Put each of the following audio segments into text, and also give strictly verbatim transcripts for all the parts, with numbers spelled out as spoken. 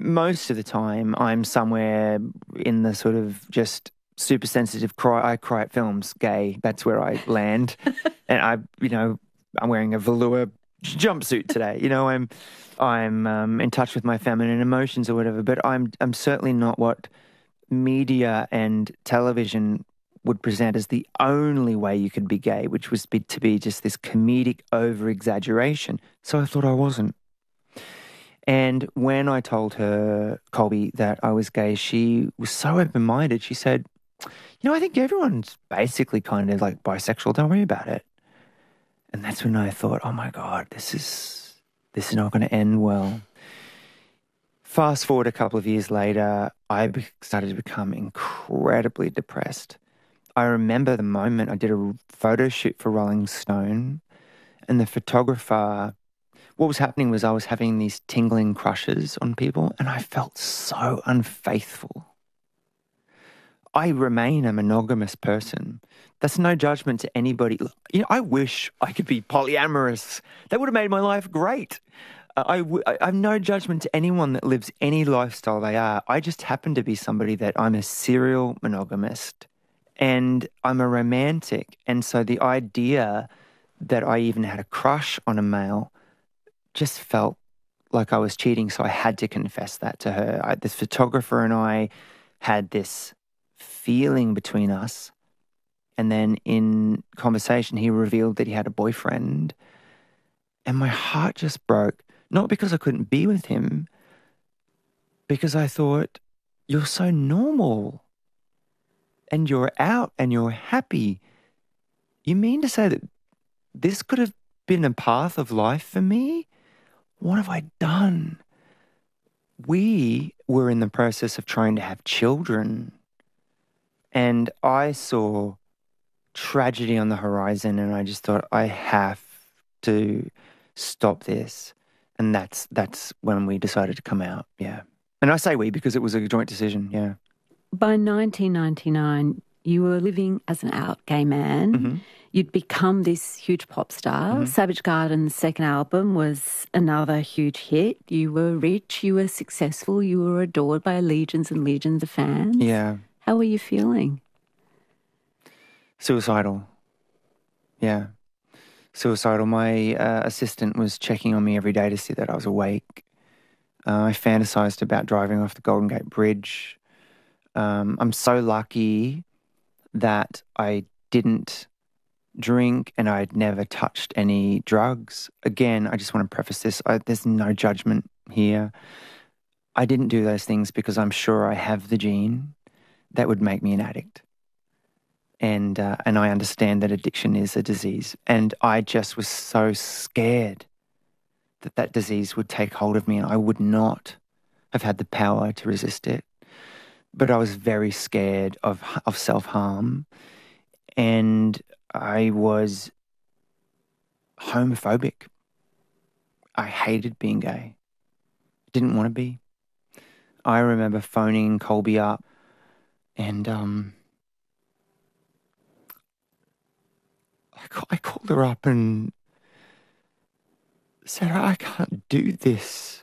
most of the time I'm somewhere in the sort of just super sensitive cry. I cry at films, gay. That's where I land. And I, you know, I'm wearing a velour jumpsuit today. You know, I'm, I'm um, in touch with my feminine emotions or whatever. But I'm, I'm certainly not what media and television would present as the only way you could be gay, which was be, to be just this comedic over-exaggeration. So I thought I wasn't. And when I told her, Colby, that I was gay, she was so open-minded. She said, you know, I think everyone's basically kind of like bisexual. Don't worry about it. And that's when I thought, oh my God, this is, this is not going to end well. Fast forward a couple of years later, I be- started to become incredibly depressed. I remember the moment I did a photo shoot for Rolling Stone, and the photographer, what was happening was I was having these tingling crushes on people, and I felt so unfaithful. I remain a monogamous person. That's no judgment to anybody. You know, I wish I could be polyamorous. That would have made my life great. Uh, I, w- I have no judgment to anyone that lives any lifestyle they are. I just happen to be somebody that I'm a serial monogamist. And I'm a romantic. And so the idea that I even had a crush on a male just felt like I was cheating. So I had to confess that to her. I, this photographer and I had this feeling between us. And then in conversation, he revealed that he had a boyfriend. And my heart just broke. Not because I couldn't be with him, because I thought, you're so normal. And you're out and you're happy. You mean to say that this could have been a path of life for me? What have I done? We were in the process of trying to have children. And I saw tragedy on the horizon, and I just thought, I have to stop this. And that's that's when we decided to come out, yeah. And I say we because it was a joint decision, yeah. By nineteen ninety-nine, you were living as an out gay man. Mm-hmm. You'd become this huge pop star. Mm-hmm. Savage Garden's second album was another huge hit. You were rich, you were successful, you were adored by legions and legions of fans. Yeah. How were you feeling? Suicidal. Yeah. Suicidal. My uh, assistant was checking on me every day to see that I was awake. Uh, I fantasized about driving off the Golden Gate Bridge. Um, I'm so lucky that I didn't drink and I'd never touched any drugs. Again, I just want to preface this. I, there's no judgment here. I didn't do those things because I'm sure I have the gene that would make me an addict. And uh, and I understand that addiction is a disease. And I just was so scared that that disease would take hold of me and I would not have had the power to resist it. But I was very scared of of self-harm, and I was homophobic. I hated being gay. Didn't want to be. I remember phoning Colby up and um, I, ca- I called her up and said, I can't do this.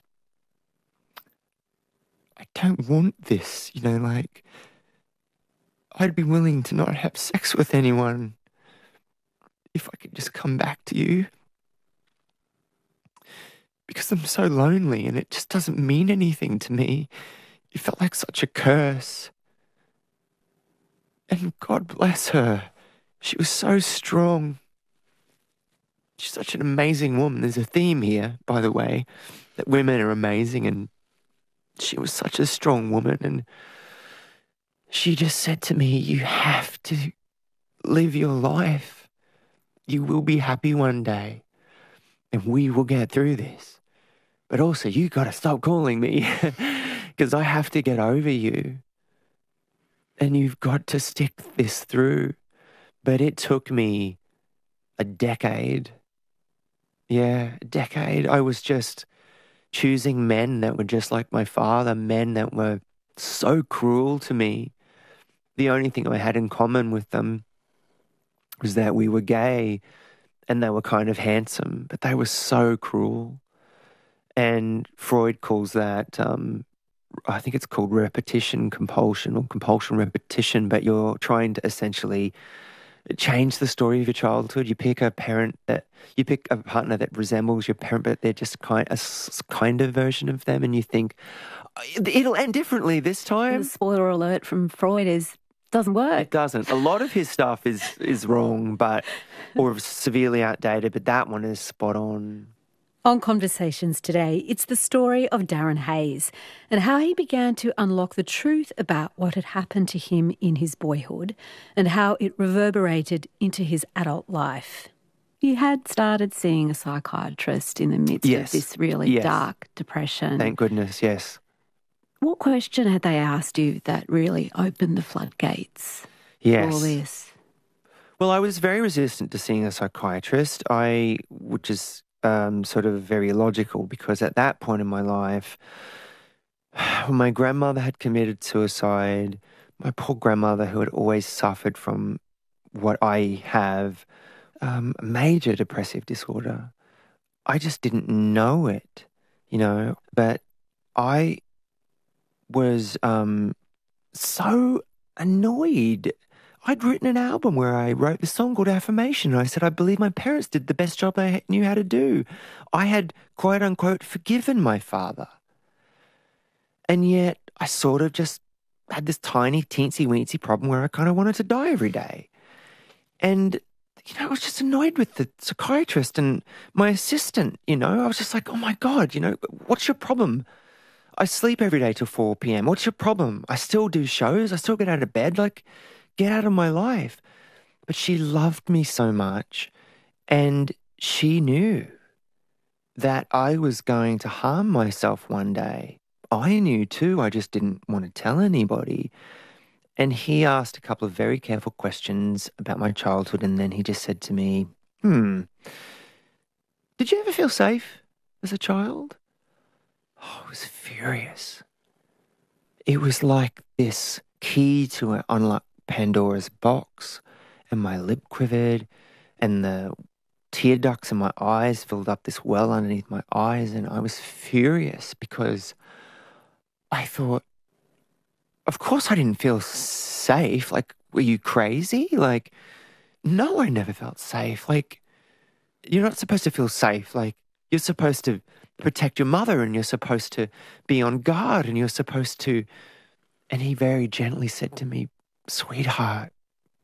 I don't want this, you know, like, I'd be willing to not have sex with anyone if I could just come back to you. Because I'm so lonely and it just doesn't mean anything to me. It felt like such a curse. And God bless her. She was so strong. She's such an amazing woman. There's a theme here, by the way, that women are amazing, and she was such a strong woman. And she just said to me, you have to live your life. You will be happy one day, and we will get through this. But also, you got to stop calling me because I have to get over you. And you've got to stick this through. But it took me a decade. Yeah, a decade. I was just choosing men that were just like my father, men that were so cruel to me. The only thing I had in common with them was that we were gay and they were kind of handsome, but they were so cruel. And Freud calls that um, I think it's called repetition compulsion or compulsion repetition, but you're trying to essentially change the story of your childhood. You pick a parent that, you pick a partner that resembles your parent, but they're just kind a s- kind of version of them, and you think, it'll end differently this time. The spoiler alert from Freud is, doesn't work. It doesn't. A lot of his stuff is, is wrong, but, or severely outdated, but that one is spot on. On Conversations today, it's the story of Darren Hayes and how he began to unlock the truth about what had happened to him in his boyhood and how it reverberated into his adult life. You had started seeing a psychiatrist in the midst yes. of this really yes. dark depression. Thank goodness, yes. What question had they asked you that really opened the floodgates yes. for all this? Well, I was very resistant to seeing a psychiatrist, I, which is um, sort of very logical, because at that point in my life, when my grandmother had committed suicide, my poor grandmother, who had always suffered from what I have, um, major depressive disorder, I just didn't know it, you know, but I was um, so annoyed. I'd written an album where I wrote the song called Affirmation, and I said I believe my parents did the best job they knew how to do. I had, quote unquote, forgiven my father. And yet I sort of just had this tiny, teensy-weensy problem where I kind of wanted to die every day. And, you know, I was just annoyed with the psychiatrist and my assistant, you know. I was just like, oh, my God, you know, what's your problem? I sleep every day till four p.m. What's your problem? I still do shows. I still get out of bed. Like, get out of my life. But she loved me so much, and she knew that I was going to harm myself one day. I knew too. I just didn't want to tell anybody. And he asked a couple of very careful questions about my childhood, and then he just said to me, hmm, did you ever feel safe as a child? Oh, I was furious. It was like this key to unlock Pandora's box, and my lip quivered, and the tear ducts in my eyes filled up this well underneath my eyes, and I was furious because I thought, of course I didn't feel safe. Like, were you crazy? Like, no, I never felt safe. Like, you're not supposed to feel safe. Like, you're supposed to protect your mother, and you're supposed to be on guard, and you're supposed to... And he very gently said to me, sweetheart,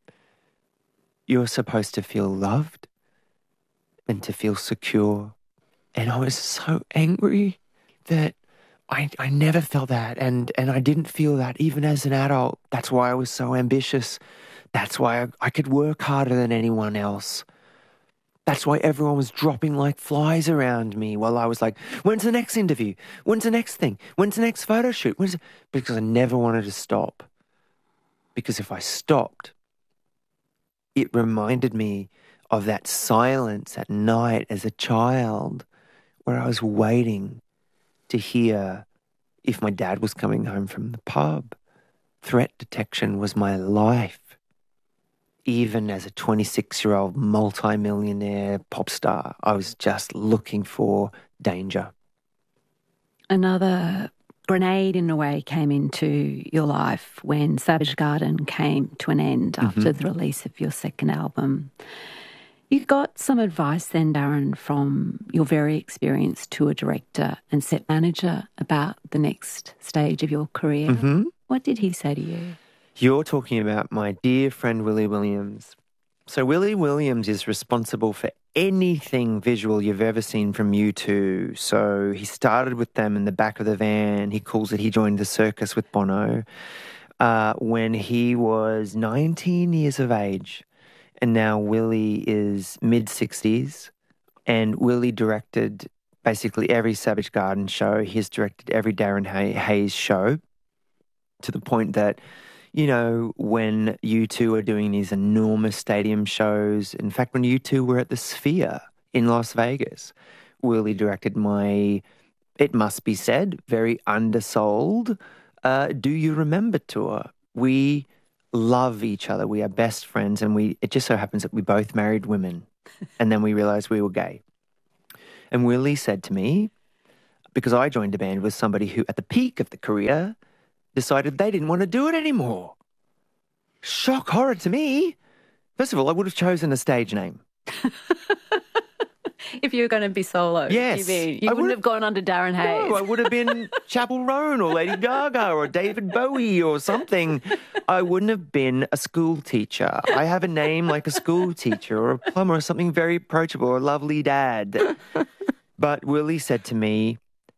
you're supposed to feel loved and to feel secure. And I was so angry that I I never felt that, and, and I didn't feel that even as an adult. That's why I was so ambitious. That's why I, I could work harder than anyone else. That's why everyone was dropping like flies around me while I was like, when's the next interview? When's the next thing? When's the next photo shoot? When's... Because I never wanted to stop. Because if I stopped, it reminded me of that silence at night as a child where I was waiting to hear if my dad was coming home from the pub. Threat detection was my life. Even as a twenty-six-year-old multi-millionaire pop star, I was just looking for danger. Another grenade, in a way, came into your life when Savage Garden came to an end mm-hmm. after the release of your second album. You got some advice then, Darren, from your very experienced tour director and set manager about the next stage of your career. Mm-hmm. What did he say to you? You're talking about my dear friend Willie Williams. So Willie Williams is responsible for anything visual you've ever seen from U two. So he started with them in the back of the van. He calls it He Joined the Circus with Bono uh, when he was nineteen years of age. And now Willie is mid-sixties. And Willie directed basically every Savage Garden show. He's directed every Darren Hay- Hayes show, to the point that, you know, when U two are doing these enormous stadium shows, in fact, when U two were at the Sphere in Las Vegas, Willie directed my, it must be said, very undersold uh, Do You Remember tour. We love each other. We are best friends, and we it just so happens that we both married women, and then we realized we were gay. And Willie said to me, because I joined a band with somebody who, at the peak of the career, decided they didn't want to do it anymore. Shock horror to me. First of all, I would have chosen a stage name. If you were going to be solo, yes. you, mean, you wouldn't have gone under Darren Hayes. No, I would have been Chapel Roan or Lady Gaga or David Bowie or something. I wouldn't have been a school teacher. I have a name like a school teacher or a plumber or something very approachable or a lovely dad. But Willie said to me,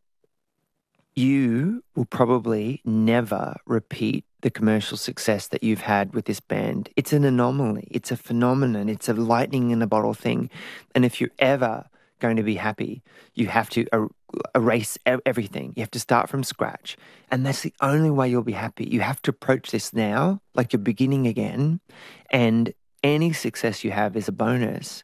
you will probably never repeat the commercial success that you've had with this band. It's an anomaly. It's a phenomenon. It's a lightning in a bottle thing. And if you're ever going to be happy, you have to er- erase everything. You have to start from scratch. And that's the only way you'll be happy. You have to approach this now like you're beginning again. And any success you have is a bonus.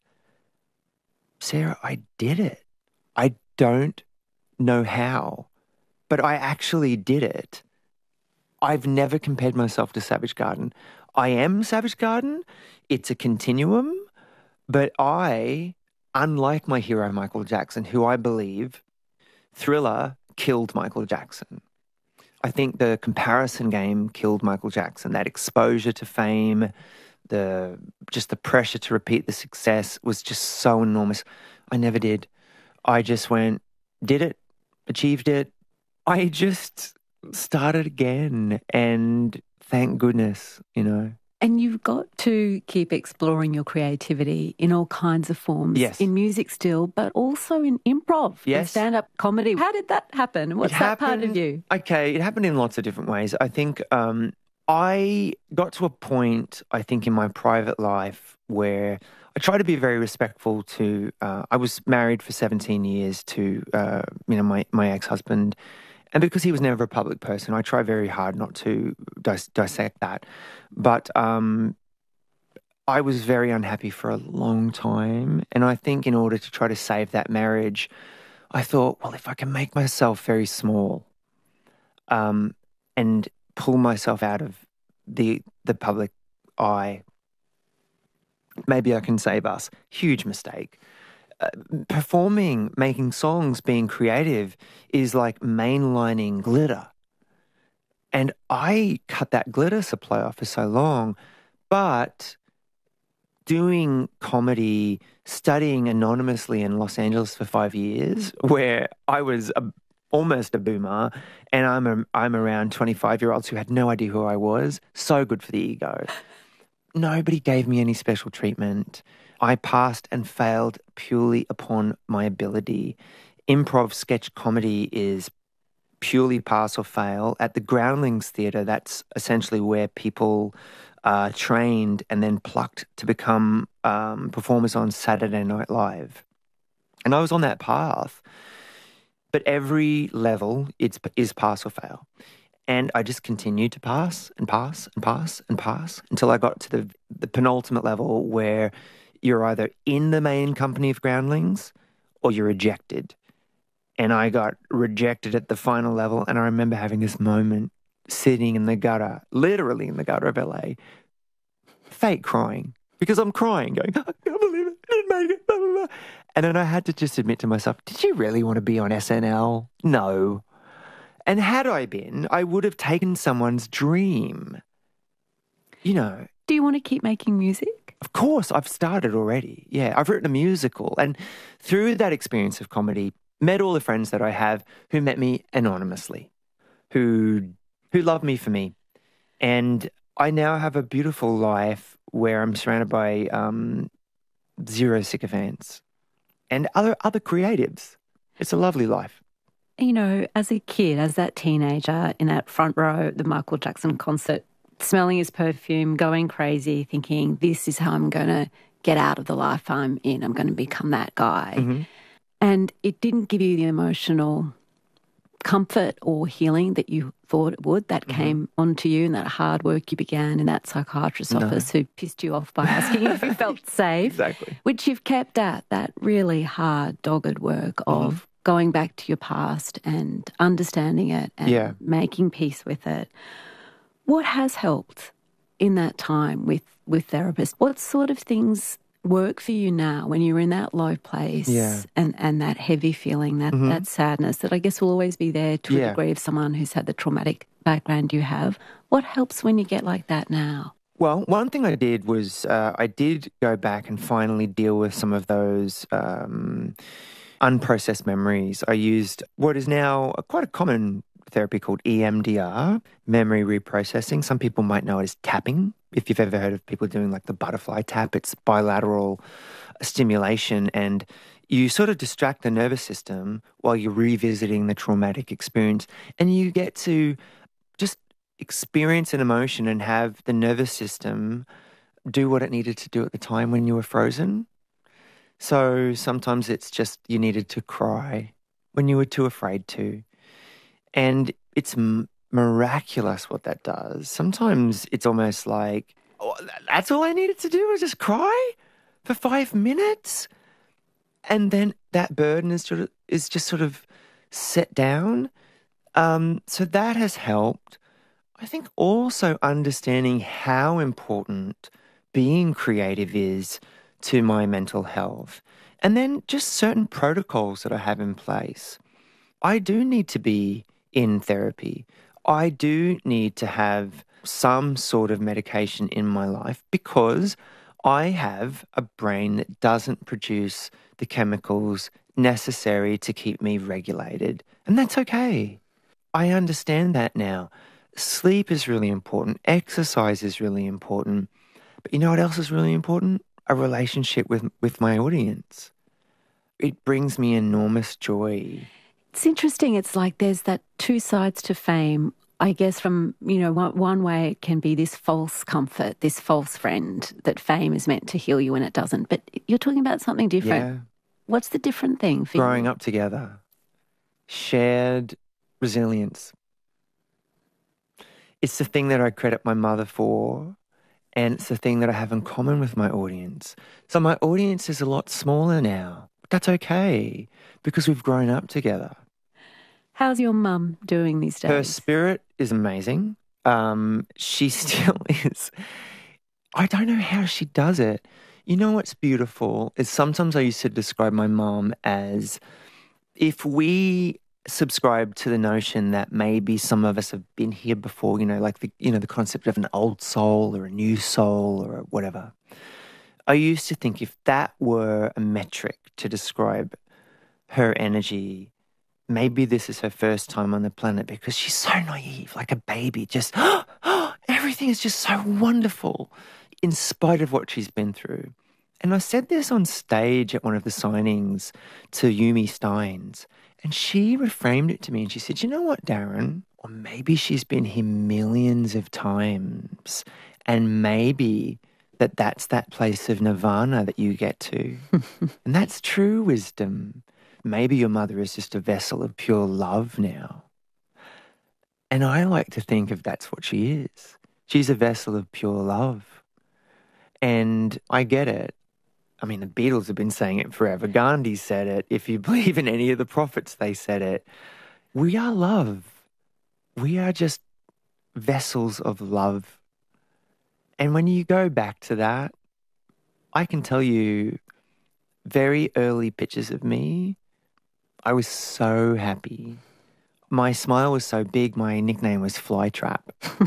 Sarah, I did it. I don't know how, but I actually did it. I've never compared myself to Savage Garden. I am Savage Garden. It's a continuum. But I, unlike my hero Michael Jackson, who I believe Thriller killed Michael Jackson. I think the comparison game killed Michael Jackson. That exposure to fame, the just the pressure to repeat the success was just so enormous. I never did. I just went, did it, achieved it. I just started again, and thank goodness, you know. And you've got to keep exploring your creativity in all kinds of forms. Yes. In music still, but also in improv, yes. in stand-up comedy. How did that happen? What's it that happened, part of you? Okay, it happened in lots of different ways. I think um, I got to a point, I think, in my private life where I try to be very respectful to, uh, I was married for seventeen years to, uh, you know, my, my ex-husband. And because he was never a public person, I try very hard not to dis- dissect that. But um, I was very unhappy for a long time. And I think in order to try to save that marriage, I thought, well, if I can make myself very small um, and pull myself out of the the public eye, maybe I can save us. Huge mistake. Uh, performing, making songs, being creative is like mainlining glitter. And I cut that glitter supply off for so long, but doing comedy, studying anonymously in Los Angeles for five years, where I was a, almost a boomer, and I'm a, I'm around twenty-five-year-olds who had no idea who I was, so good for the ego. Nobody gave me any special treatment. I passed and failed purely upon my ability. Improv sketch comedy is purely pass or fail. At the Groundlings Theatre, that's essentially where people are trained and then plucked to become um, performers on Saturday Night Live. And I was on that path. But every level it's, is pass or fail. And I just continued to pass and pass and pass and pass until I got to the, the penultimate level where you're either in the main company of Groundlings or you're rejected. And I got rejected at the final level. And I remember having this moment sitting in the gutter, literally in the gutter of L A, fake crying because I'm crying, going, I can't believe it, I didn't make it, blah, blah, blah. And then I had to just admit to myself, did you really want to be on S N L? No. And had I been, I would have taken someone's dream. You know. Do you want to keep making music? Of course, I've started already. Yeah, I've written a musical. And through that experience of comedy, met all the friends that I have who met me anonymously, who who love me for me. And I now have a beautiful life where I'm surrounded by um, zero sycophants and other other creatives. It's a lovely life. You know, as a kid, as that teenager in that front row at the Michael Jackson concert, smelling his perfume, going crazy, thinking, this is how I'm going to get out of the life I'm in. I'm going to become that guy. Mm-hmm. And it didn't give you the emotional comfort or healing that you thought it would. That mm-hmm. came onto you, and that hard work you began in that psychiatrist's no. office who pissed you off by asking if you felt safe. Exactly. Which you've kept at, that really hard, dogged work of mm-hmm. going back to your past and understanding it and yeah. making peace with it. What has helped in that time with, with therapists? What sort of things work for you now when you're in that low place yeah. and, and that heavy feeling, that, mm-hmm. that sadness that I guess will always be there to yeah. a degree of someone who's had the traumatic background you have? What helps when you get like that now? Well, one thing I did was uh, I did go back and finally deal with some of those um, unprocessed memories. I used what is now a, quite a common therapy called E M D R, memory reprocessing. Some people might know it as tapping. If you've ever heard of people doing like the butterfly tap, it's bilateral stimulation, and you sort of distract the nervous system while you're revisiting the traumatic experience, and you get to just experience an emotion and have the nervous system do what it needed to do at the time when you were frozen. So sometimes it's just you needed to cry when you were too afraid to. And it's m- miraculous what that does. Sometimes it's almost like, oh, that's all I needed to do was just cry for five minutes. And then that burden is, sort of, is just sort of set down. Um, so that has helped. I think also understanding how important being creative is to my mental health. And then just certain protocols that I have in place. I do need to be in therapy. I do need to have some sort of medication in my life because I have a brain that doesn't produce the chemicals necessary to keep me regulated. And that's okay. I understand that now. Sleep is really important. Exercise is really important. But you know what else is really important? A relationship with, with my audience. It brings me enormous joy. It's interesting. It's like there's that two sides to fame. I guess from, you know, one, one way it can be this false comfort, this false friend that fame is meant to heal you and it doesn't. But you're talking about something different. Yeah. What's the different thing for Growing you? up together. Shared resilience. It's the thing that I credit my mother for, and it's the thing that I have in common with my audience. So my audience is a lot smaller now. But that's okay because we've grown up together. How's your mum doing these days? Her spirit is amazing. Um, she still is. I don't know how she does it. You know what's beautiful is sometimes I used to describe my mum as if we subscribe to the notion that maybe some of us have been here before, you know, like the, you know, the concept of an old soul or a new soul or whatever. I used to think if that were a metric to describe her energy, maybe this is her first time on the planet because she's so naive, like a baby, just, oh, everything is just so wonderful in spite of what she's been through. And I said this on stage at one of the signings to Yumi Steins, and she reframed it to me and she said, you know what, Darren? Or maybe she's been here millions of times and maybe that that's that place of nirvana that you get to. And that's true wisdom. Maybe your mother is just a vessel of pure love now. And I like to think of that's what she is. She's a vessel of pure love. And I get it. I mean, the Beatles have been saying it forever. Gandhi said it. If you believe in any of the prophets, they said it. We are love. We are just vessels of love. And when you go back to that, I can tell you very early pictures of me, I was so happy. My smile was so big, my nickname was Flytrap.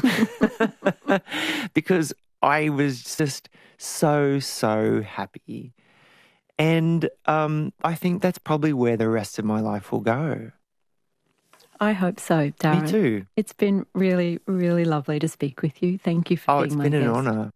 Because I was just so, so happy. And um, I think that's probably where the rest of my life will go. I hope so, Darren. Me too. It's been really, really lovely to speak with you. Thank you for oh, being my guest. Oh, it's been an honour.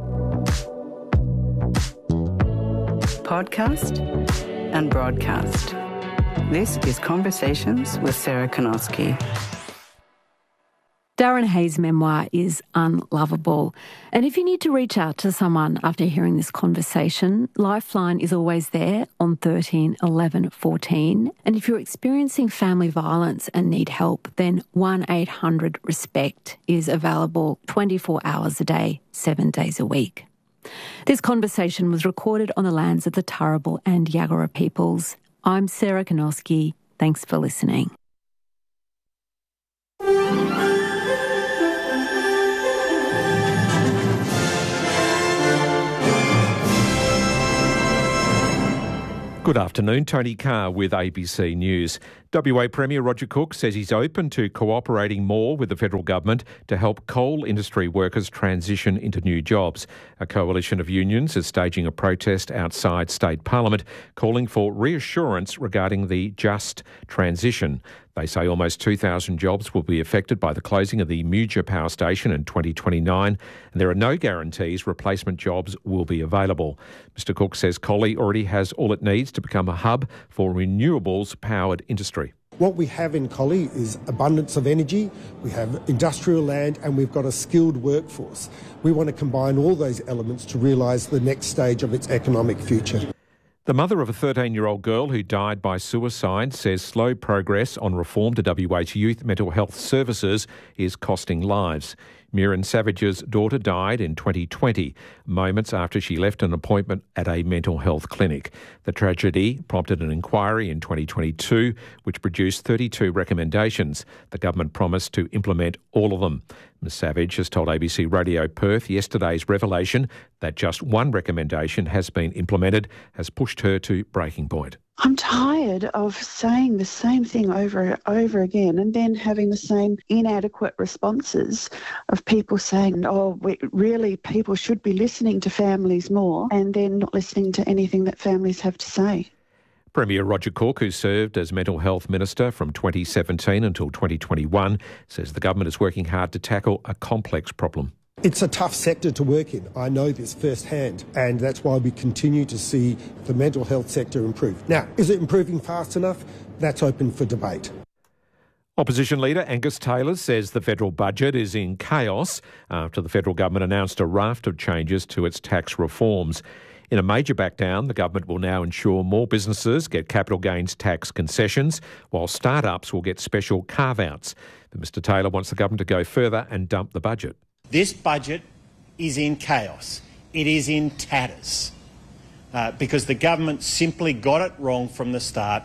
Podcast and broadcast. This is Conversations with Sarah Kanowski. Darren Hay's memoir is Unlovable. And if you need to reach out to someone after hearing this conversation, Lifeline is always there on thirteen eleven fourteen. And if you're experiencing family violence and need help, then one eight hundred RESPECT is available twenty-four hours a day, seven days a week. This conversation was recorded on the lands of the Turrbal and Yagara peoples. I'm Sarah Kanowski. Thanks for listening. Good afternoon, Tony Carr with A B C News. W A Premier Roger Cook says he's open to cooperating more with the federal government to help coal industry workers transition into new jobs. A coalition of unions is staging a protest outside State Parliament calling for reassurance regarding the just transition. They say almost two thousand jobs will be affected by the closing of the Muja Power Station in twenty twenty-nine, and there are no guarantees replacement jobs will be available. Mister Cook says Collie already has all it needs to become a hub for renewables-powered industry. What we have in Collie is abundance of energy, we have industrial land, and we've got a skilled workforce. We want to combine all those elements to realise the next stage of its economic future. The mother of a thirteen-year-old girl who died by suicide says slow progress on reform to W A's youth mental health services is costing lives. Miriam Savage's daughter died in twenty twenty, moments after she left an appointment at a mental health clinic. The tragedy prompted an inquiry in twenty twenty-two, which produced thirty-two recommendations. The government promised to implement all of them. Miz Savage has told A B C Radio Perth yesterday's revelation that just one recommendation has been implemented has pushed her to breaking point. I'm tired of saying the same thing over and over again and then having the same inadequate responses of people saying, oh, we, really, people should be listening to families more, and then not listening to anything that families have to say. Premier Roger Cook, who served as Mental Health Minister from twenty seventeen until twenty twenty-one, says the government is working hard to tackle a complex problem. It's a tough sector to work in. I know this firsthand, and that's why we continue to see the mental health sector improve. Now, is it improving fast enough? That's open for debate. Opposition leader Angus Taylor says the federal budget is in chaos after the federal government announced a raft of changes to its tax reforms. In a major backdown, the government will now ensure more businesses get capital gains tax concessions, while startups will get special carve-outs. But Mister Taylor wants the government to go further and dump the budget. This budget is in chaos. It is in tatters uh, because the government simply got it wrong from the start.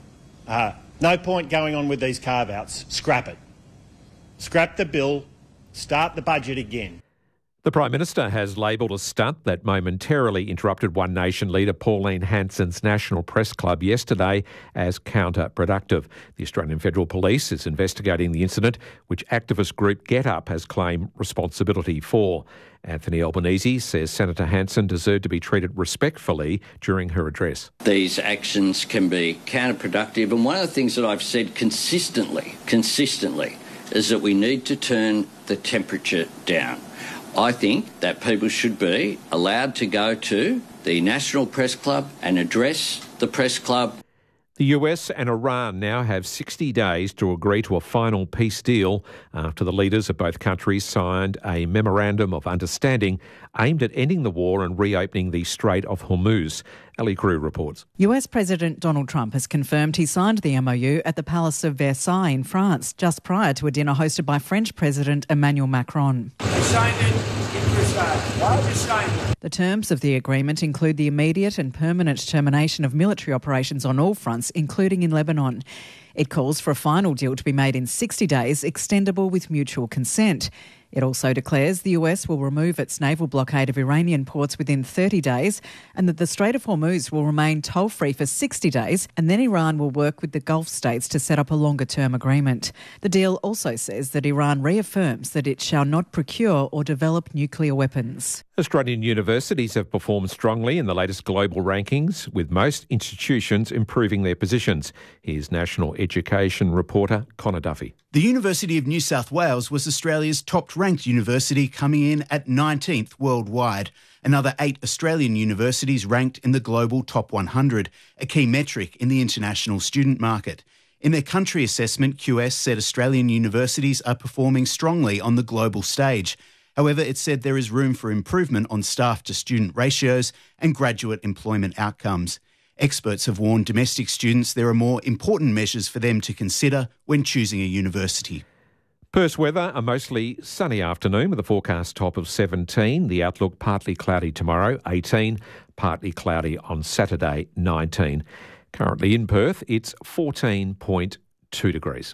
Uh, no point going on with these carve-outs. Scrap it. Scrap the bill. Start the budget again. The Prime Minister has labelled a stunt that momentarily interrupted One Nation leader Pauline Hanson's National Press Club yesterday as counterproductive. The Australian Federal Police is investigating the incident, which activist group Get Up has claimed responsibility for. Anthony Albanese says Senator Hanson deserved to be treated respectfully during her address. These actions can be counterproductive, and one of the things that I've said consistently, consistently, is that we need to turn the temperature down. I think that people should be allowed to go to the National Press Club and address the press club. The U S and Iran now have sixty days to agree to a final peace deal after the leaders of both countries signed a memorandum of understanding aimed at ending the war and reopening the Strait of Hormuz. Ali Crew reports. U S President Donald Trump has confirmed he signed the M O U at the Palace of Versailles in France, just prior to a dinner hosted by French President Emmanuel Macron. I signed it in Versailles. I just signed it. The terms of the agreement include the immediate and permanent termination of military operations on all fronts, including in Lebanon. It calls for a final deal to be made in sixty days, extendable with mutual consent. It also declares the U S will remove its naval blockade of Iranian ports within thirty days and that the Strait of Hormuz will remain toll-free for sixty days, and then Iran will work with the Gulf states to set up a longer-term agreement. The deal also says that Iran reaffirms that it shall not procure or develop nuclear weapons. Australian universities have performed strongly in the latest global rankings, with most institutions improving their positions. Here's National Education reporter Connor Duffy. The University of New South Wales was Australia's top-ranked university, coming in at nineteenth worldwide. Another eight Australian universities ranked in the global top one hundred, a key metric in the international student market. In their country assessment, Q S said Australian universities are performing strongly on the global stage. However, it said there is room for improvement on staff-to-student ratios and graduate employment outcomes. Experts have warned domestic students there are more important measures for them to consider when choosing a university. Perth's weather, a mostly sunny afternoon with a forecast top of seventeen. The outlook partly cloudy tomorrow, eighteen. Partly cloudy on Saturday, nineteen. Currently in Perth, it's fourteen point two degrees.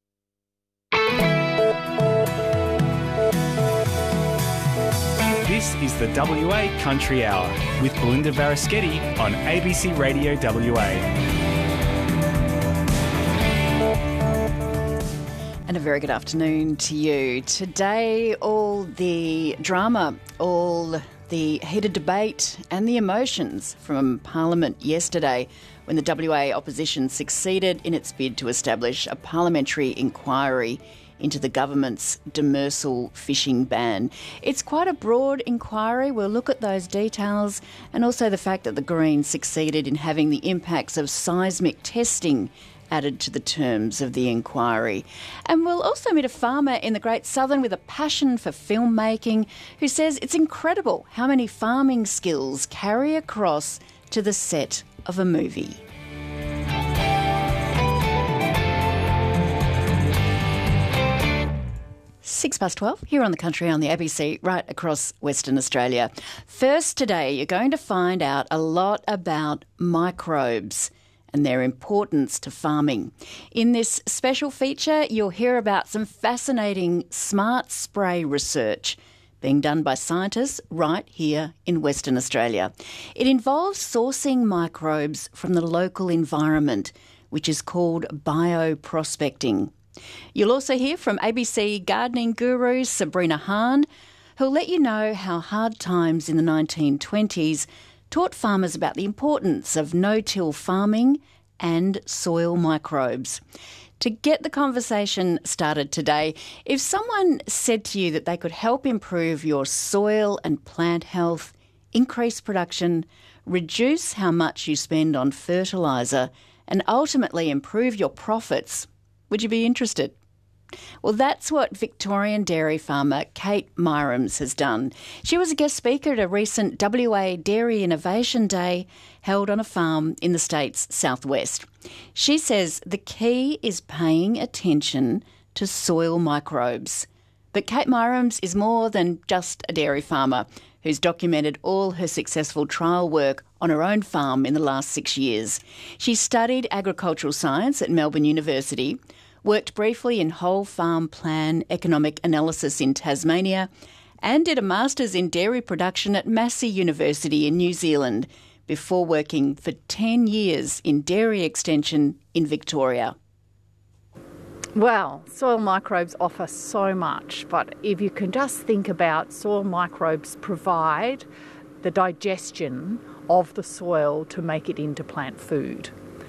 This This is the W A Country Hour with Belinda Varaschetti on A B C Radio W A. And a very good afternoon to you. Today, all the drama, all the heated debate and the emotions from Parliament yesterday when the W A opposition succeeded in its bid to establish a parliamentary inquiry into the government's demersal fishing ban. It's quite a broad inquiry. We'll look at those details and also the fact that the Greens succeeded in having the impacts of seismic testing added to the terms of the inquiry. And we'll also meet a farmer in the Great Southern with a passion for filmmaking who says it's incredible how many farming skills carry across to the set of a movie. Six past twelve here on the Country on the A B C right across Western Australia. First today, you're going to find out a lot about microbes and their importance to farming. In this special feature, you'll hear about some fascinating smart spray research being done by scientists right here in Western Australia. It involves sourcing microbes from the local environment, which is called bioprospecting. You'll also hear from A B C gardening guru Sabrina Hahn, who'll let you know how hard times in the nineteen twenties taught farmers about the importance of no-till farming and soil microbes. To get the conversation started today, if someone said to you that they could help improve your soil and plant health, increase production, reduce how much you spend on fertiliser, and ultimately improve your profits, would you be interested? Well, that's what Victorian dairy farmer Kate Myrams has done. She was a guest speaker at a recent W A Dairy Innovation Day held on a farm in the state's southwest. She says the key is paying attention to soil microbes. But Kate Myrams is more than just a dairy farmer who's documented all her successful trial work on her own farm in the last six years. She studied agricultural science at Melbourne University, worked briefly in whole farm plan economic analysis in Tasmania, and did a master's in dairy production at Massey University in New Zealand before working for ten years in dairy extension in Victoria. Well, soil microbes offer so much, but if you can just think about soil microbes provide the digestion of the soil to make it into plant food.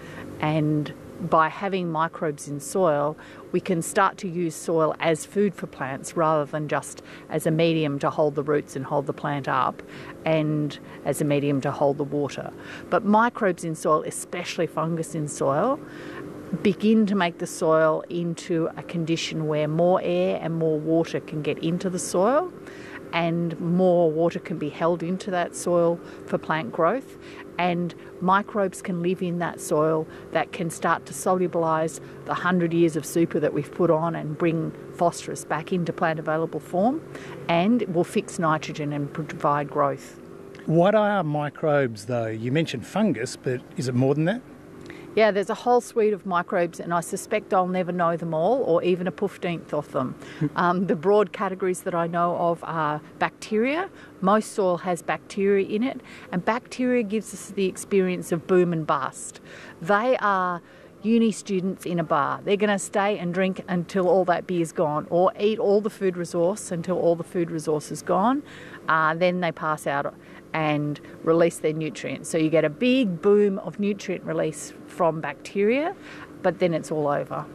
And by having microbes in soil, we can start to use soil as food for plants rather than just as a medium to hold the roots and hold the plant up and as a medium to hold the water. But microbes in soil, especially fungus in soil, begin to make the soil into a condition where more air and more water can get into the soil and more water can be held into that soil for plant growth, and microbes can live in that soil that can start to solubilise the hundred years of super that we've put on and bring phosphorus back into plant available form, and will fix nitrogen and provide growth. What are microbes though? You mentioned fungus, but is it more than that? Yeah, there's a whole suite of microbes, and I suspect I'll never know them all, or even a fifteenth of them. Um, the broad categories that I know of are bacteria. Most soil has bacteria in it, and bacteria gives us the experience of boom and bust. They are uni students in a bar. They're going to stay and drink until all that beer's gone, or eat all the food resource until all the food resource is gone. Uh, then they pass out and release their nutrients. So you get a big boom of nutrient release from bacteria, but then it's all over.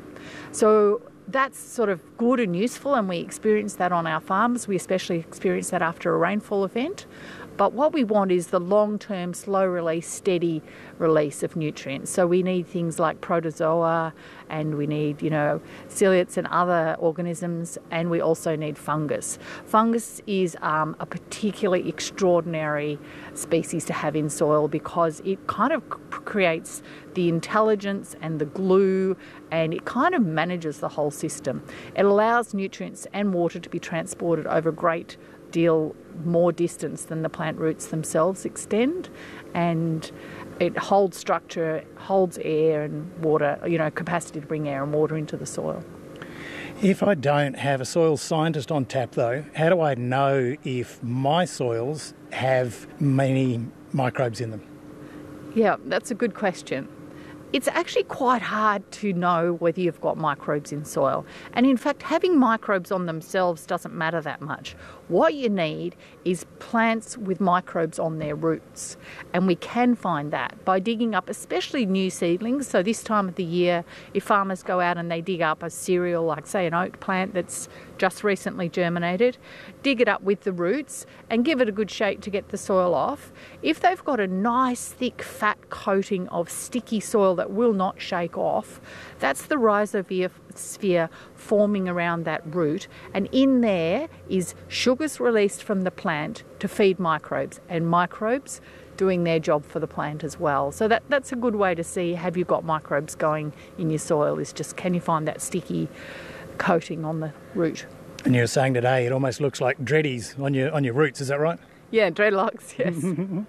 So that's sort of good and useful, and we experience that on our farms. We especially experience that after a rainfall event. But what we want is the long-term, slow-release, steady release of nutrients. So we need things like protozoa, and we need, you know, ciliates and other organisms, and we also need fungus. Fungus is um, a particularly extraordinary species to have in soil because it kind of creates the intelligence and the glue, and it kind of manages the whole system. It allows nutrients and water to be transported over great deal more distance than the plant roots themselves extend, and it holds structure, holds air and water, you know, capacity to bring air and water into the soil. If I don't have a soil scientist on tap, though, how do I know if my soils have many microbes in them? Yeah, that's a good question. It's actually quite hard to know whether you've got microbes in soil. And in fact, having microbes on themselves doesn't matter that much. What you need is plants with microbes on their roots. And we can find that by digging up, especially new seedlings. So this time of the year, if farmers go out and they dig up a cereal, like say an oat plant that's just recently germinated, dig it up with the roots and give it a good shake to get the soil off. If they've got a nice, thick, fat coating of sticky soil that will not shake off, that's the rhizosphere forming around that root, and in there is sugars released from the plant to feed microbes, and microbes doing their job for the plant as well. So that, that's a good way to see have you got microbes going in your soil, is just can you find that sticky coating on the root. And you were saying today it almost looks like dreadies on your on your roots, is that right? Yeah, dreadlocks, yes.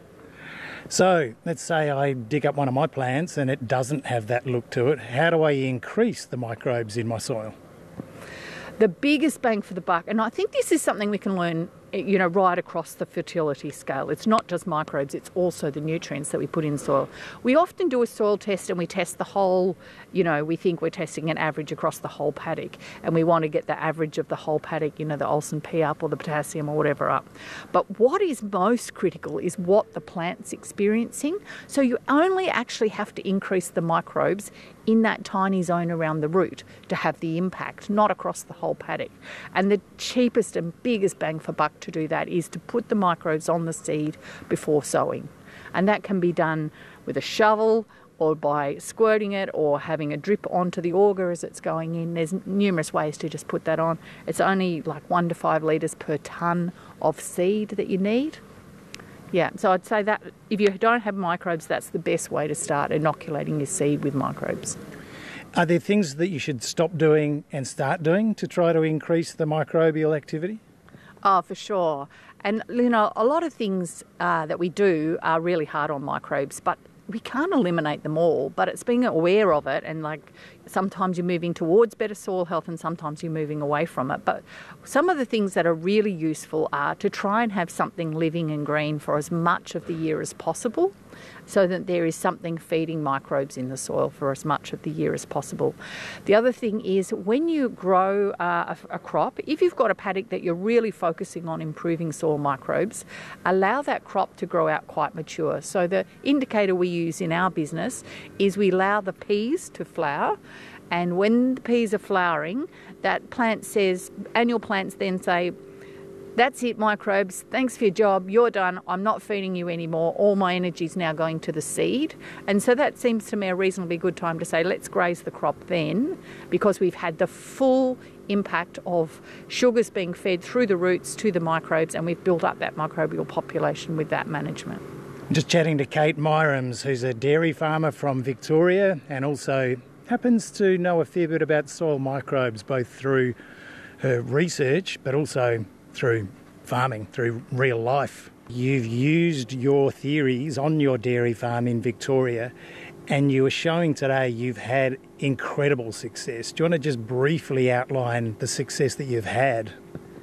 So let's say I dig up one of my plants and it doesn't have that look to it. How do I increase the microbes in my soil? The biggest bang for the buck, and I think this is something we can learn, you know, right across the fertility scale. It's not just microbes, it's also the nutrients that we put in soil. We often do a soil test and we test the whole, you know, we think we're testing an average across the whole paddock, and we want to get the average of the whole paddock, you know, the Olsen P up or the potassium or whatever up. But what is most critical is what the plant's experiencing. So you only actually have to increase the microbes in that tiny zone around the root to have the impact, not across the whole paddock. And the cheapest and biggest bang for buck to do that is to put the microbes on the seed before sowing. And that can be done with a shovel or by squirting it or having a drip onto the auger as it's going in. There's numerous ways to just put that on. It's only like one to five litres per tonne of seed that you need. Yeah, so I'd say that if you don't have microbes, that's the best way to start inoculating your seed with microbes. Are there things that you should stop doing and start doing to try to increase the microbial activity? Oh, for sure. And, you know, a lot of things uh, that we do are really hard on microbes, but we can't eliminate them all. But it's being aware of it, and like sometimes you're moving towards better soil health and sometimes you're moving away from it. But some of the things that are really useful are to try and have something living and green for as much of the year as possible, so that there is something feeding microbes in the soil for as much of the year as possible. The other thing is when you grow uh, a, a crop, if you've got a paddock that you're really focusing on improving soil microbes, allow that crop to grow out quite mature. So the indicator we use in our business is we allow the peas to flower, and when the peas are flowering, that plant says, annual plants then say, that's it, microbes, thanks for your job, you're done, I'm not feeding you anymore, all my energy is now going to the seed. And so that seems to me a reasonably good time to say, let's graze the crop then, because we've had the full impact of sugars being fed through the roots to the microbes, and we've built up that microbial population with that management. Just chatting to Kate Myrams, who's a dairy farmer from Victoria and also happens to know a fair bit about soil microbes, both through her research but also through farming, through real life. You've used your theories on your dairy farm in Victoria, and you were showing today you've had incredible success. Do you want to just briefly outline the success that you've had?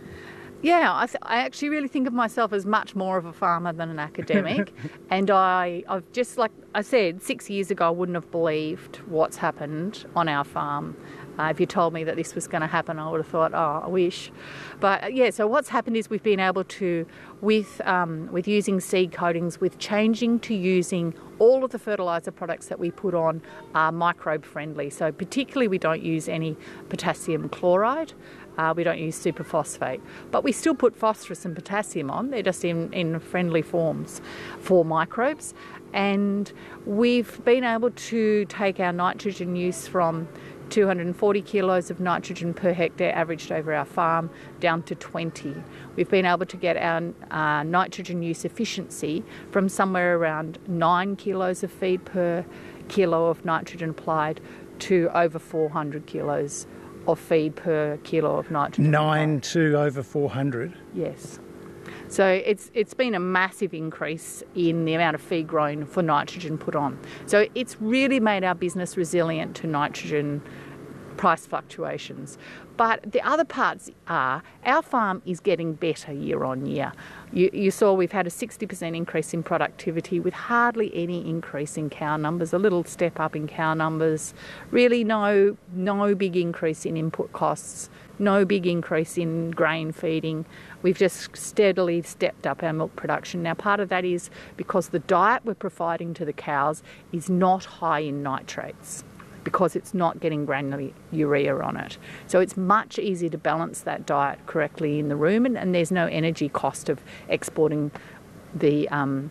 Yeah, I, th- I actually really think of myself as much more of a farmer than an academic. and I, I've just, like I said, six years ago I wouldn't have believed what's happened on our farm. Uh, if you told me that this was going to happen, I would have thought, oh, I wish. But uh, yeah, so what's happened is we've been able to, with um, with using seed coatings, with changing to using all of the fertiliser products that we put on are microbe friendly. So particularly we don't use any potassium chloride. Uh, we don't use superphosphate, but we still put phosphorus and potassium on. They're just in, in friendly forms for microbes. And we've been able to take our nitrogen use from two hundred forty kilos of nitrogen per hectare averaged over our farm down to twenty. We've been able to get our uh, nitrogen use efficiency from somewhere around nine kilos of feed per kilo of nitrogen applied to over four hundred kilos of feed per kilo of nitrogen. Nine to over four hundred? Yes. So it's it's been a massive increase in the amount of feed grown for nitrogen put on. So it's really made our business resilient to nitrogen price fluctuations. But the other parts are our farm is getting better year on year. You, you saw we've had a sixty percent increase in productivity with hardly any increase in cow numbers, a little step up in cow numbers, really no, no big increase in input costs, no big increase in grain feeding. We've just steadily stepped up our milk production. Now, part of that is because the diet we're providing to the cows is not high in nitrates, because it's not getting granular urea on it. So it's much easier to balance that diet correctly in the rumen, and there's no energy cost of exporting the um,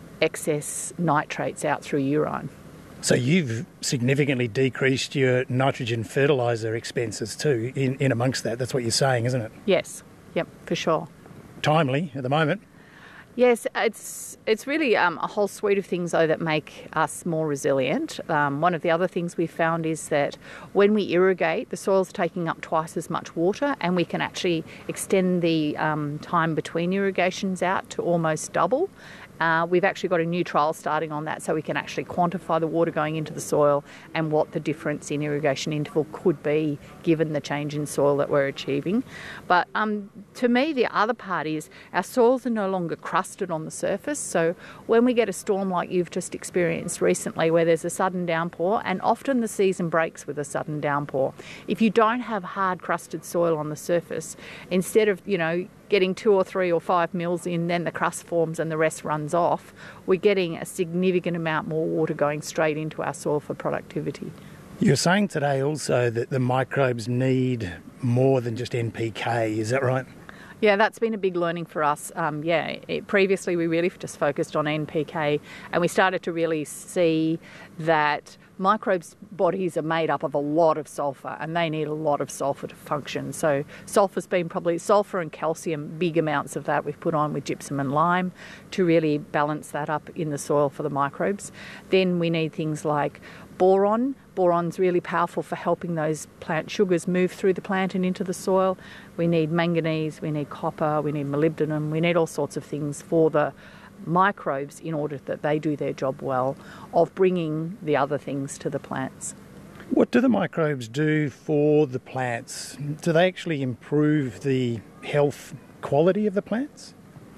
excess nitrates out through urine. So you've significantly decreased your nitrogen fertiliser expenses too in, in amongst that. That's what you're saying, isn't it? Yes, yep, for sure. Timely at the moment. Yes, it's it's really um, a whole suite of things, though, that make us more resilient. Um, one of the other things we've found is that when we irrigate, the soil's taking up twice as much water, and we can actually extend the um, time between irrigations out to almost double. Uh, we've actually got a new trial starting on that, so we can actually quantify the water going into the soil and what the difference in irrigation interval could be given the change in soil that we're achieving. But um, to me, the other part is our soils are no longer crusted on the surface. So when we get a storm like you've just experienced recently, where there's a sudden downpour, and often the season breaks with a sudden downpour, if you don't have hard crusted soil on the surface, instead of, you know, getting two or three or five mils in, then the crust forms and the rest runs off, we're getting a significant amount more water going straight into our soil for productivity. You're saying today also that the microbes need more than just N P K, is that right? Yeah, that's been a big learning for us. Um, yeah, it, previously we really just focused on N P K, and we started to really see that microbes' bodies are made up of a lot of sulphur, and they need a lot of sulphur to function. So sulphur's been probably, sulphur and calcium, big amounts of that we've put on with gypsum and lime to really balance that up in the soil for the microbes. Then we need things like boron. Boron's really powerful for helping those plant sugars move through the plant and into the soil. We need manganese, we need copper, we need molybdenum, we need all sorts of things for the microbes in order that they do their job well of bringing the other things to the plants. What do the microbes do for the plants? Do they actually improve the health quality of the plants?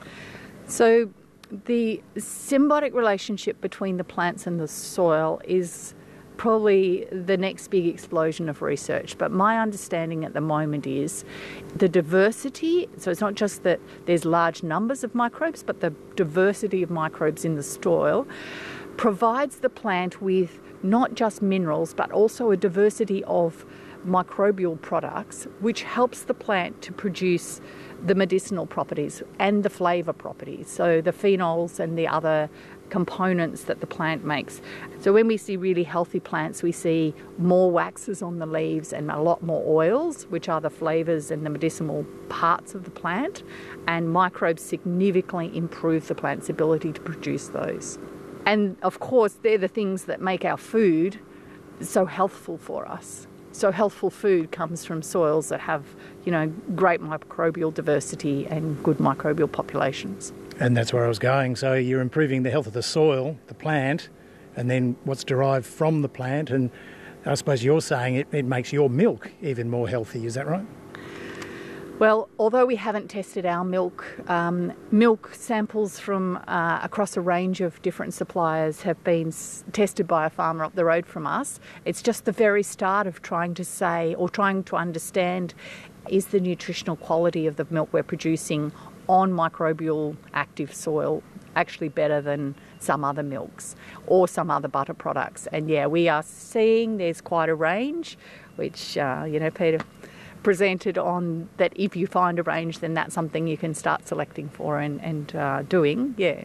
So the symbiotic relationship between the plants and the soil is probably the next big explosion of research. But my understanding at the moment is the diversity, so it's not just that there's large numbers of microbes, but the diversity of microbes in the soil provides the plant with not just minerals, but also a diversity of microbial products, which helps the plant to produce the medicinal properties and the flavour properties, so the phenols and the other components that the plant makes. So when we see really healthy plants, we see more waxes on the leaves and a lot more oils, which are the flavours and the medicinal parts of the plant, and microbes significantly improve the plant's ability to produce those. And of course, they're the things that make our food so healthful for us. So healthful food comes from soils that have, you know, great microbial diversity and good microbial populations. And that's where I was going. So you're improving the health of the soil, the plant, and then what's derived from the plant. And I suppose you're saying it, it makes your milk even more healthy. Is that right? Well, although we haven't tested our milk, um, milk samples from uh, across a range of different suppliers have been s- tested by a farmer up the road from us. It's just the very start of trying to say or trying to understand, is the nutritional quality of the milk we're producing on microbial active soil actually better than some other milks or some other butter products? And yeah, we are seeing there's quite a range, which, uh, you know, Peter presented on that if you find a range, then that's something you can start selecting for and, and uh, doing, yeah.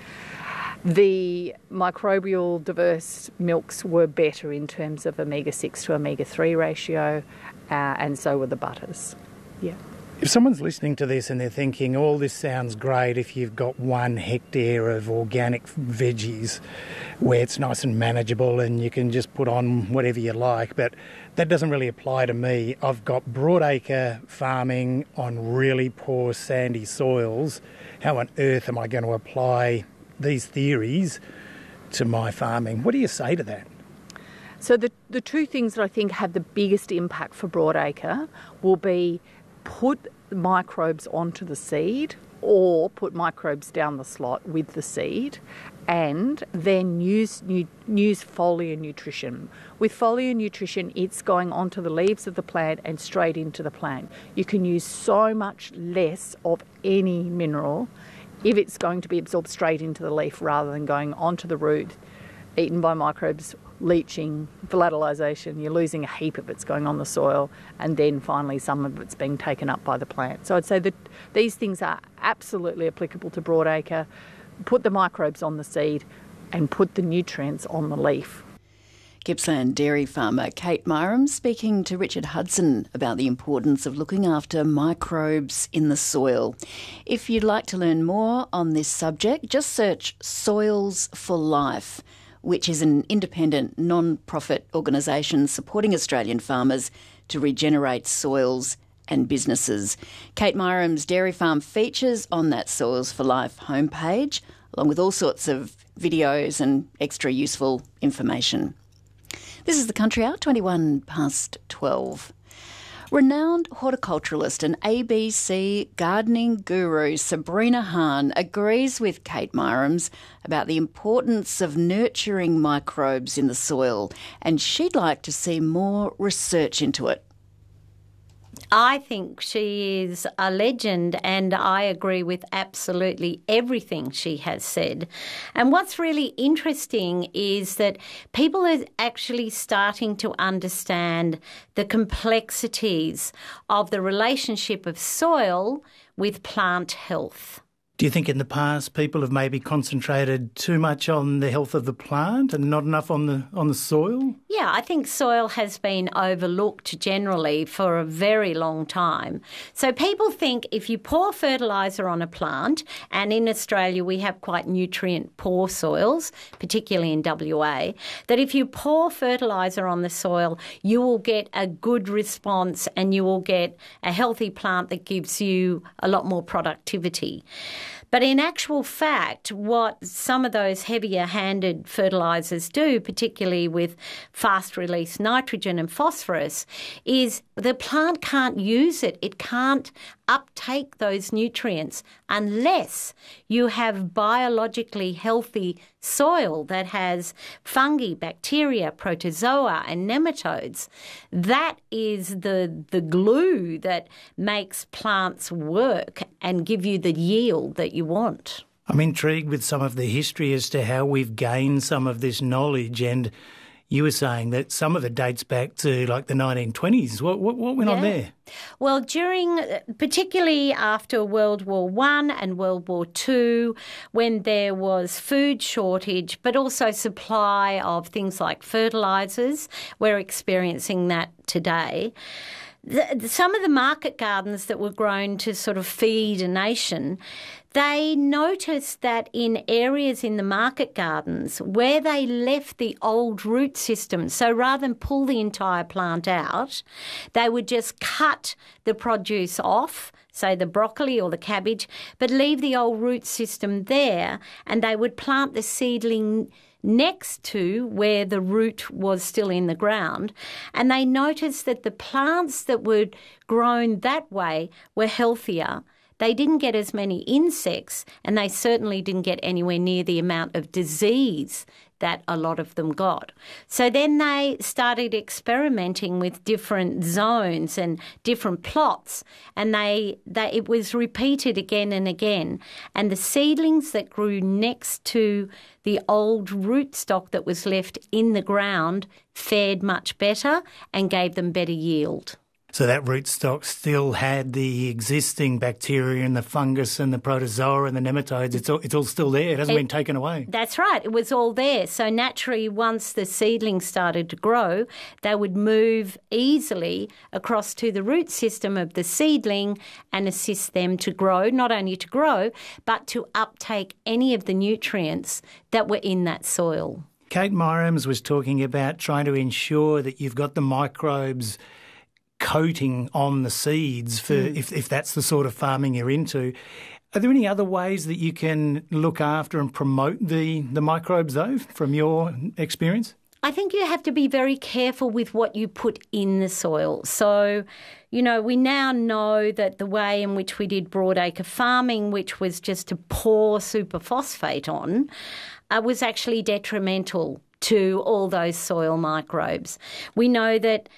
The microbial diverse milks were better in terms of omega six to omega three ratio, uh, and so were the butters, yeah. If someone's listening to this and they're thinking, all oh, this sounds great if you've got one hectare of organic veggies where it's nice and manageable and you can just put on whatever you like, but that doesn't really apply to me. I've got broadacre farming on really poor sandy soils. How on earth am I going to apply these theories to my farming? What do you say to that? So the, the two things that I think have the biggest impact for broadacre will be put microbes onto the seed or put microbes down the slot with the seed, and then use use foliar nutrition. With foliar nutrition, it's going onto the leaves of the plant and straight into the plant. You can use so much less of any mineral if it's going to be absorbed straight into the leaf rather than going onto the root, eaten by microbes, leaching, volatilisation. You're losing a heap of it's going on the soil, and then finally some of it's being taken up by the plant. So I'd say that these things are absolutely applicable to broadacre. Put the microbes on the seed and put the nutrients on the leaf. Gippsland dairy farmer Kate Myram speaking to Richard Hudson about the importance of looking after microbes in the soil. If you'd like to learn more on this subject, just search Soils for Life, which is an independent non-profit organisation supporting Australian farmers to regenerate soils and businesses. Kate Myram's dairy farm features on that Soils for Life homepage, along with all sorts of videos and extra useful information. This is the Country Hour, twenty-one past twelve. Renowned horticulturalist and A B C gardening guru Sabrina Hahn agrees with Kate Myrams about the importance of nurturing microbes in the soil, and she'd like to see more research into it. I think she is a legend, and I agree with absolutely everything she has said. And what's really interesting is that people are actually starting to understand the complexities of the relationship of soil with plant health. Do you think in the past people have maybe concentrated too much on the health of the plant and not enough on the on the soil? Yeah, I think soil has been overlooked generally for a very long time. So people think if you pour fertiliser on a plant, and in Australia we have quite nutrient poor soils, particularly in W A, that if you pour fertiliser on the soil, you will get a good response and you will get a healthy plant that gives you a lot more productivity. But in actual fact, what some of those heavier-handed fertilisers do, particularly with fast-release nitrogen and phosphorus, is the plant can't use it. It can't uptake those nutrients unless you have biologically healthy soil that has fungi, bacteria, protozoa and nematodes. That is the the glue that makes plants work and give you the yield that you want. I'm intrigued with some of the history as to how we've gained some of this knowledge, and you were saying that some of it dates back to like the nineteen twenties. What, what, what went yeah. on there? Well, during, particularly after World War One and World War Two, when there was food shortage, but also supply of things like fertilisers, we're experiencing that today. The, some of the market gardens that were grown to sort of feed a nation, they noticed that in areas in the market gardens where they left the old root system, so rather than pull the entire plant out, they would just cut the produce off, say the broccoli or the cabbage, but leave the old root system there, and they would plant the seedling next to where the root was still in the ground, and they noticed that the plants that were grown that way were healthier. They didn't get as many insects, and they certainly didn't get anywhere near the amount of disease that a lot of them got. So then they started experimenting with different zones and different plots, and they, they it was repeated again and again. And the seedlings that grew next to the old rootstock that was left in the ground fared much better and gave them better yield. So that rootstock still had the existing bacteria and the fungus and the protozoa and the nematodes. It's all, it's all still there. It hasn't it, been taken away. That's right. It was all there. So naturally, once the seedlings started to grow, they would move easily across to the root system of the seedling and assist them to grow, not only to grow, but to uptake any of the nutrients that were in that soil. Kate Myrams was talking about trying to ensure that you've got the microbes coating on the seeds for mm. if, if that's the sort of farming you're into. Are there any other ways that you can look after and promote the, the microbes, though, from your experience? I think you have to be very careful with what you put in the soil. So, you know, we now know that the way in which we did broadacre farming, which was just to pour superphosphate on, uh, was actually detrimental to all those soil microbes. We know that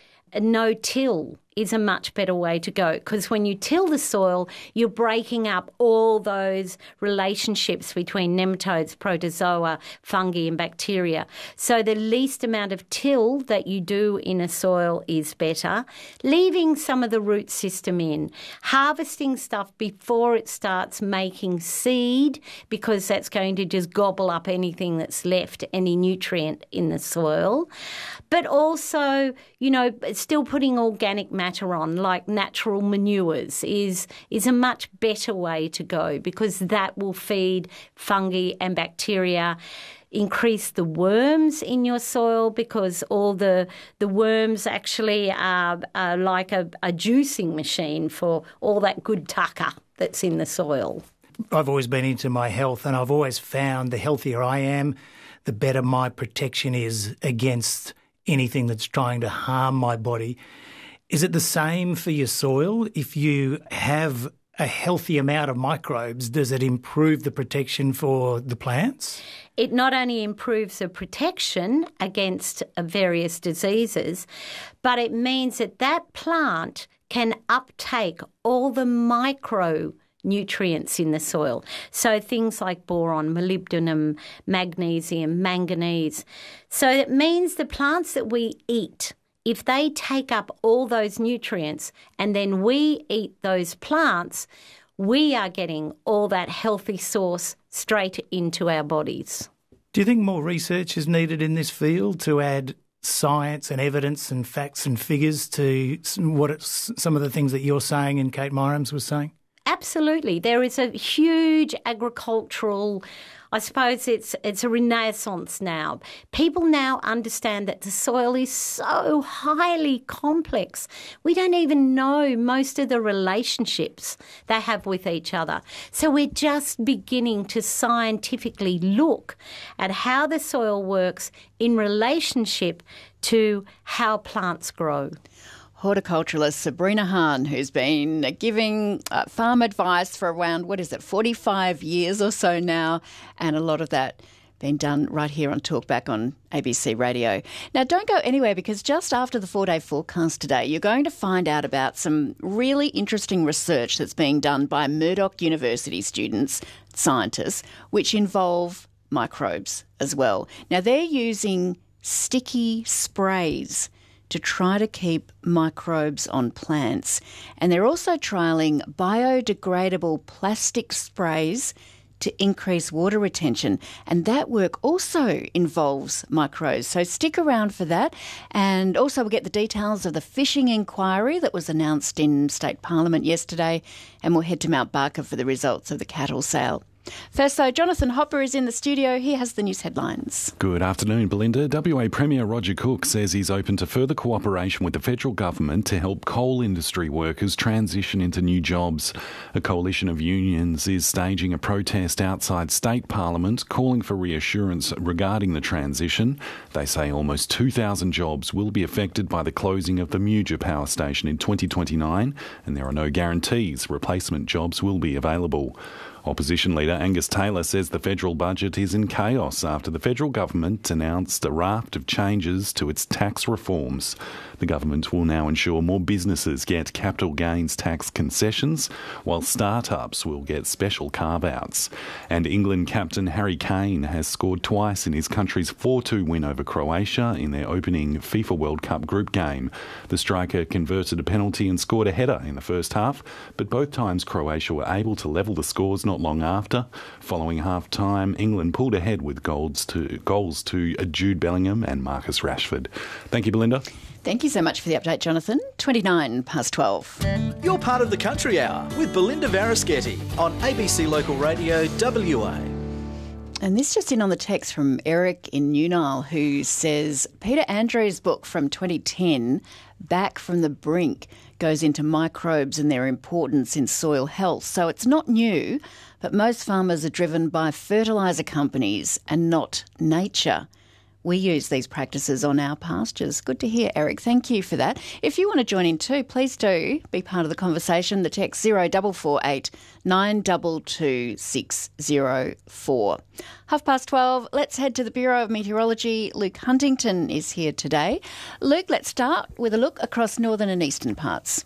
no-till is a much better way to go, because when you till the soil, you're breaking up all those relationships between nematodes, protozoa, fungi and bacteria. So the least amount of till that you do in a soil is better. Leaving some of the root system in, harvesting stuff before it starts making seed, because that's going to just gobble up anything that's left, any nutrient in the soil. But also, you know, still putting organic matter on, like natural manures, is is a much better way to go, because that will feed fungi and bacteria, increase the worms in your soil, because all the the worms actually are, are like a, a juicing machine for all that good tucker that's in the soil. I've always been into my health, and I've always found the healthier I am, the better my protection is against anything that's trying to harm my body. Is it the same for your soil? If you have a healthy amount of microbes, does it improve the protection for the plants? It not only improves the protection against various diseases, but it means that that plant can uptake all the micro nutrients in the soil. So things like boron, molybdenum, magnesium, manganese. So it means the plants that we eat, if they take up all those nutrients and then we eat those plants, we are getting all that healthy source straight into our bodies. Do you think more research is needed in this field to add science and evidence and facts and figures to what it's, some of the things that you're saying and Kate Myrams was saying? Absolutely. There is a huge agricultural, I suppose it's it's a renaissance now. People now understand that the soil is so highly complex. We don't even know most of the relationships they have with each other. So we're just beginning to scientifically look at how the soil works in relationship to how plants grow. Horticulturalist Sabrina Hahn, who's been giving uh, farm advice for around, what is it, forty-five years or so now, and a lot of that being done right here on Talkback on A B C Radio. Now, don't go anywhere, because just after the four-day forecast today, you're going to find out about some really interesting research that's being done by Murdoch University students, scientists, which involve microbes as well. Now, they're using sticky sprays to try to keep microbes on plants. And they're also trialling biodegradable plastic sprays to increase water retention. And that work also involves microbes. So stick around for that. And also we'll get the details of the fishing inquiry that was announced in State Parliament yesterday. And we'll head to Mount Barker for the results of the cattle sale. First, though, Jonathan Hopper is in the studio. He has the news headlines. Good afternoon, Belinda. W A Premier Roger Cook says he's open to further cooperation with the federal government to help coal industry workers transition into new jobs. A coalition of unions is staging a protest outside State Parliament, calling for reassurance regarding the transition. They say almost two thousand jobs will be affected by the closing of the Muja power station in twenty twenty-nine, and there are no guarantees replacement jobs will be available. Opposition leader Angus Taylor says the federal budget is in chaos after the federal government announced a raft of changes to its tax reforms. The government will now ensure more businesses get capital gains tax concessions, while startups will get special carve-outs. And England captain Harry Kane has scored twice in his country's four two win over Croatia in their opening FIFA World Cup group game. The striker converted a penalty and scored a header in the first half, but both times Croatia were able to level the scores not long after. Following half-time, England pulled ahead with goals to, goals to Jude Bellingham and Marcus Rashford. Thank you, Belinda. Thank you so much for the update, Jonathan. twenty-nine past twelve. You're part of the Country Hour with Belinda Varaschetti on A B C Local Radio W A. And this just in on the text from Eric in Newnail, who says Peter Andrews' book from twenty ten, Back from the Brink, goes into microbes and their importance in soil health. So it's not new, but most farmers are driven by fertiliser companies and not nature. we use these practices on our pastures. Good to hear, Eric. Thank you for that. If you want to join in too, please do be part of the conversation. The text zero four four eight nine two two six zero four. Half past twelve, let's head to the Bureau of Meteorology. Luke Huntington is here today. Luke, let's start with a look across northern and eastern parts.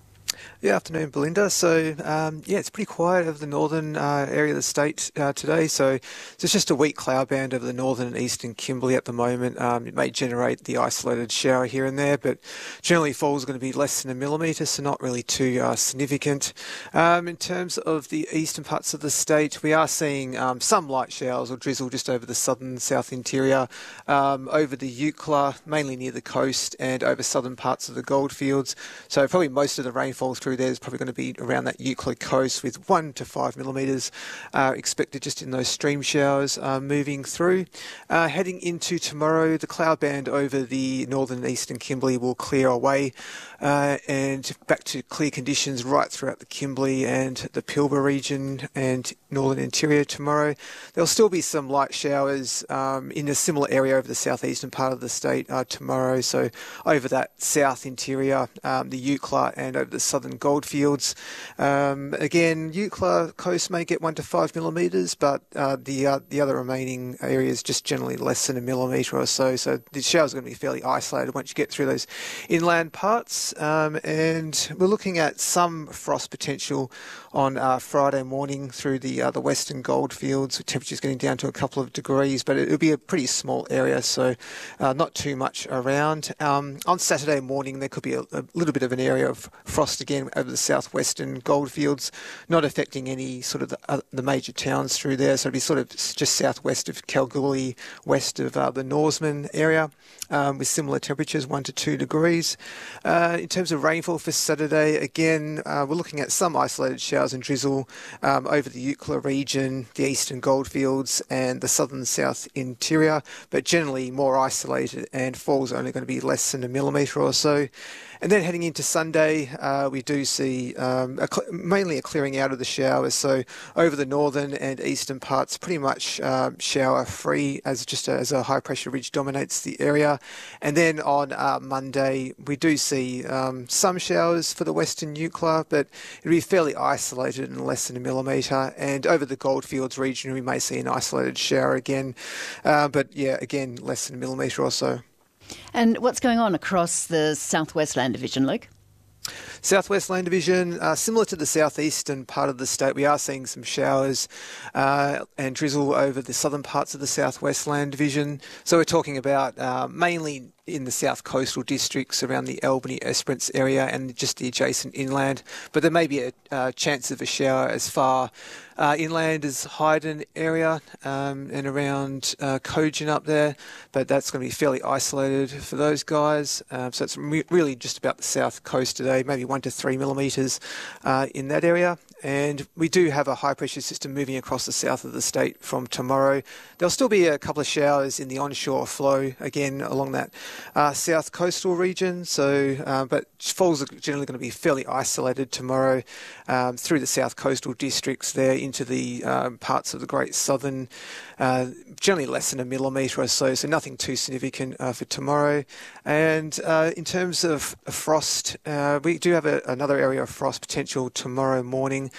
Yeah, afternoon, Belinda. So, um, yeah, it's pretty quiet over the northern uh, area of the state uh, today. So, there's just a weak cloud band over the northern and eastern Kimberley at the moment. Um, it may generate the isolated shower here and there, but generally falls going to be less than a millimetre, so not really too uh, significant. Um, in terms of the eastern parts of the state, we are seeing um, some light showers or drizzle just over the southern south interior, um, over the Eucla, mainly near the coast, and over southern parts of the goldfields. So, probably most of the rainfall through there is probably going to be around that Euclid coast, with one to five millimetres uh, expected just in those stream showers uh, moving through. Uh, heading into tomorrow, the cloud band over the northern and eastern Kimberley will clear away uh, and back to clear conditions right throughout the Kimberley and the Pilbara region and northern interior tomorrow. There'll still be some light showers um, in a similar area over the southeastern part of the state uh, tomorrow, so over that south interior, um, the Eucla, and over the southern goldfields. Um, again, Eucla coast may get one to five millimetres, but uh, the uh, the other remaining areas just generally less than a millimetre or so. So the showers are going to be fairly isolated once you get through those inland parts. Um, and we're looking at some frost potential on uh, Friday morning through the uh, the western goldfields, with temperatures getting down to a couple of degrees, but it'll be a pretty small area, so uh, not too much around. Um, on Saturday morning, there could be a, a little bit of an area of frost again over the southwestern goldfields, not affecting any sort of the, uh, the major towns through there. So it'll be sort of just southwest of Kalgoorlie, west of uh, the Norseman area, um, with similar temperatures, one to two degrees. Uh, in terms of rainfall for Saturday, again, uh, we're looking at some isolated showers and drizzle um, over the Eucla region, the eastern goldfields, and the southern south interior, but generally more isolated, and falls are only going to be less than a millimetre or so. And then heading into Sunday, uh, we do see um, a cl- mainly a clearing out of the showers. So over the northern and eastern parts, pretty much um, shower free, as just a, as a high pressure ridge dominates the area. And then on uh, Monday, we do see um, some showers for the western Eucla, but it'll be fairly isolated and less than a millimetre. And over the Goldfields region, we may see an isolated shower again, uh, but yeah, again, less than a millimetre or so. And what's going on across the Southwest Land Division, Luke? Southwest Land Division, uh, similar to the southeastern part of the state, we are seeing some showers uh, and drizzle over the southern parts of the Southwest Land Division. So we're talking about uh, mainly in the south coastal districts around the Albany Esperance area and just the adjacent inland, but there may be a uh, chance of a shower as far uh, inland as Hyden area um, and around uh, Cogen up there, but that's going to be fairly isolated for those guys. Um, so it's re- really just about the south coast today, maybe one to three millimetres uh, in that area. And we do have a high pressure system moving across the south of the state from tomorrow. There'll still be a couple of showers in the onshore flow again along that uh, south coastal region. So, uh, but falls are generally going to be fairly isolated tomorrow um, through the south coastal districts there into the um, parts of the Great Southern. Uh, generally less than a millimetre or so, so nothing too significant uh, for tomorrow. And uh, in terms of frost, uh, we do have a, another area of frost potential tomorrow morning.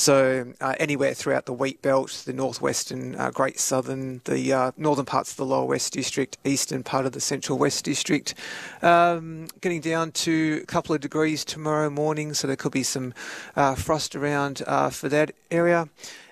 So uh, anywhere throughout the Wheat Belt, the northwestern uh, Great Southern, the uh, northern parts of the Lower West District, eastern part of the Central West District, um, getting down to a couple of degrees tomorrow morning, so there could be some uh, frost around uh, for that area.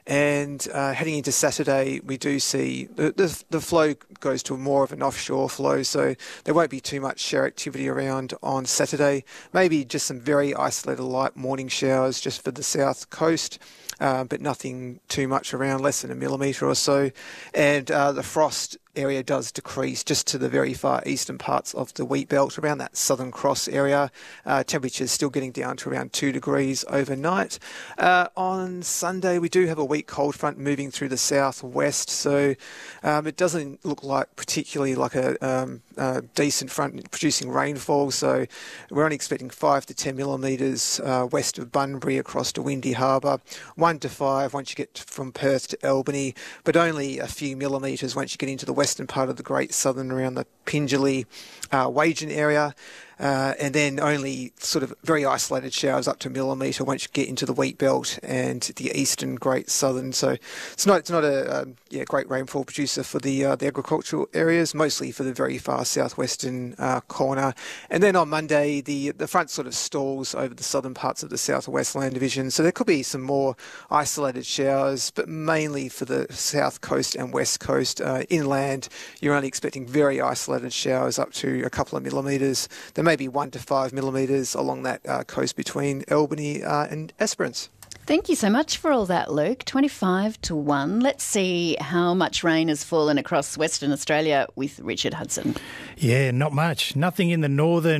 And uh, heading into Saturday, we do see the, the the flow goes to more of an offshore flow, so there won't be too much shower activity around on Saturday. Maybe just some very isolated light morning showers just for the south coast, uh, but nothing too much around, less than a millimetre or so. And uh, the frost area does decrease just to the very far eastern parts of the Wheat Belt, around that Southern Cross area. Uh, temperatures still getting down to around two degrees overnight. Uh, on Sunday, we do have a weak cold front moving through the southwest, so um, it doesn't look like particularly like a, um, a decent front producing rainfall. So we're only expecting five to ten millimetres uh, west of Bunbury across to Windy Harbour, one to five once you get from Perth to Albany, but only a few millimetres once you get into the west western part of the Great Southern around the Pingelly, uh, Wagen area. Uh, and then only sort of very isolated showers up to a millimetre once you get into the wheat belt and the eastern Great Southern. So it's not it's not a um, yeah great rainfall producer for the uh, the agricultural areas, mostly for the very far southwestern uh, corner. And then on Monday, the the front sort of stalls over the southern parts of the southwest land division. So there could be some more isolated showers, but mainly for the south coast and west coast. Uh, inland, you're only expecting very isolated showers up to a couple of millimetres. There maybe one to five millimetres along that uh, coast between Albany uh, and Esperance. Thank you so much for all that, Luke. twenty-five to one. Let's see how much rain has fallen across Western Australia with Richard Hudson. Yeah, not much. Nothing in the northern